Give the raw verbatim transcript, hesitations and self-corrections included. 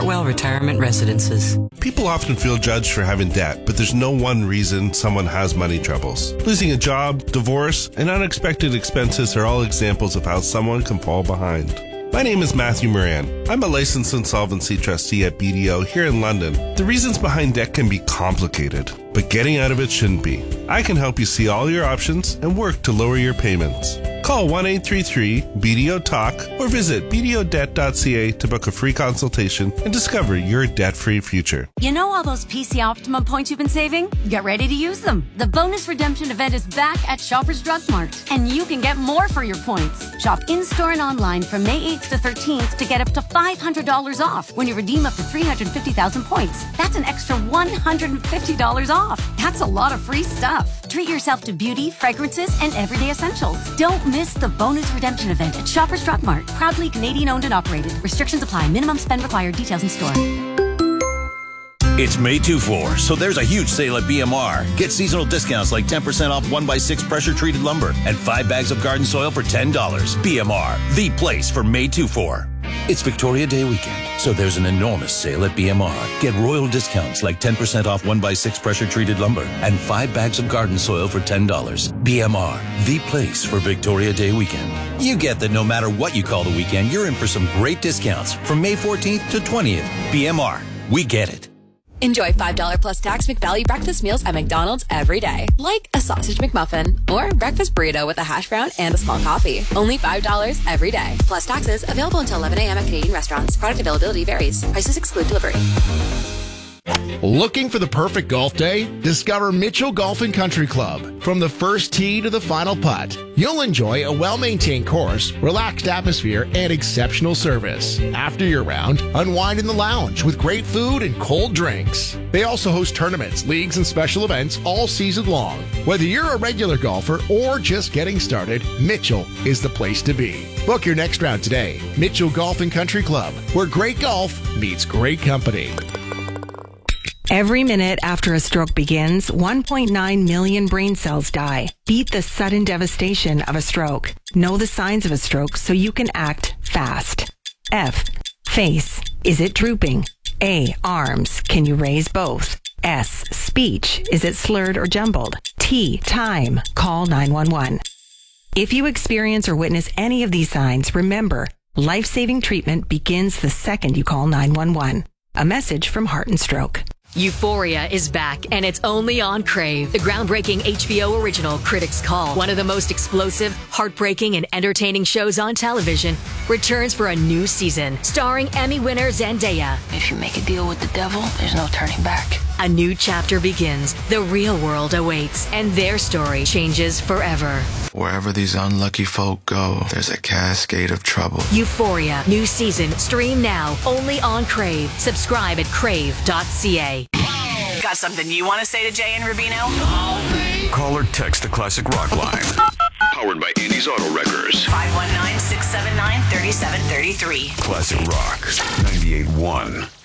Chartwell Retirement Residences. People often feel judged for having debt, but there's no one reason someone has money troubles. Losing a job, divorce, and unexpected expenses are all examples of how someone can fall behind. My name is Matthew Moran. I'm a licensed insolvency trustee at B D O here in London. The reasons behind debt can be complicated, but getting out of it shouldn't be. I can help you see all your options and work to lower your payments. Call one eight three three B D O talk or visit b d o debt dot c a to book a free consultation and discover your debt-free future. You know all those P C Optimum points you've been saving? Get ready to use them. The bonus redemption event is back at Shoppers Drug Mart, and you can get more for your points. Shop in-store and online from May eighth to thirteenth to get up to five hundred dollars off when you redeem up to three hundred fifty thousand points. That's an extra one hundred fifty dollars off. That's a lot of free stuff. Treat yourself to beauty, fragrances, and everyday essentials. Don't miss the bonus redemption event at Shoppers Drug Mart. Proudly Canadian owned and operated. Restrictions apply. Minimum spend required. Details in store. It's May two four, so there's a huge sale at B M R. Get seasonal discounts like ten percent off one by six pressure-treated lumber and five bags of garden soil for ten dollars. B M R, the place for May two four. It's Victoria Day weekend, so there's an enormous sale at B M R. Get royal discounts like ten percent off one by six pressure-treated lumber and five bags of garden soil for ten dollars. B M R, the place for Victoria Day weekend. You get that no matter what you call the weekend, you're in for some great discounts from May fourteenth to twentieth. B M R, we get it. Enjoy five dollars plus tax McValue breakfast meals at McDonald's every day. Like a sausage McMuffin or breakfast burrito with a hash brown and a small coffee. Only five dollars every day. Plus taxes. Available until eleven a.m. at Canadian restaurants. Product availability varies. Prices exclude delivery. Looking for the perfect golf day? Discover Mitchell Golf and Country Club. From the first tee to the final putt, you'll enjoy a well-maintained course, relaxed atmosphere, and exceptional service. After your round, unwind in the lounge with great food and cold drinks. They also host tournaments, leagues, and special events all season long. Whether you're a regular golfer or just getting started, Mitchell is the place to be. Book your next round today. Mitchell Golf and Country Club, where great golf meets great company. Every minute after a stroke begins, one point nine million brain cells die. Beat the sudden devastation of a stroke. Know the signs of a stroke so you can act fast. F. Face. Is it drooping? A. Arms. Can you raise both? S. Speech. Is it slurred or jumbled? T. Time. Call nine one one. If you experience or witness any of these signs, remember, life-saving treatment begins the second you call nine one one. A message from Heart and Stroke. Euphoria is back, and it's only on Crave. The groundbreaking H B O original Critics' Call, one of the most explosive, heartbreaking, and entertaining shows on television, returns for a new season, starring Emmy winner Zendaya. If you make a deal with the devil, there's no turning back. A new chapter begins, the real world awaits, and their story changes forever. Wherever these unlucky folk go, there's a cascade of trouble. Euphoria, new season, stream now, only on Crave. Subscribe at crave dot c a. Got something you want to say to Jay and Rubino? Call or text the Classic Rock line. Powered by Andy's Auto Wreckers. five one nine, six seven nine, three seven three three. Classic Rock ninety-eight point one.